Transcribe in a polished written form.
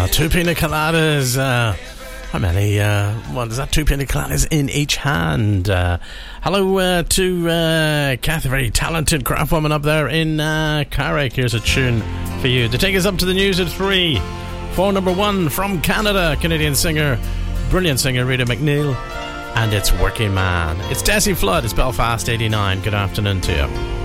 Two pina coladas. How many? What is that? Two pina coladas in each hand. Hello to Kathy, very talented craft woman up there in Carrick. Here's a tune for you to take us up to the news at 3. Phone number 1 from Canada, Canadian singer, brilliant singer Rita McNeil, and it's Working Man. It's Desi Flood. It's Belfast 89. Good afternoon to you.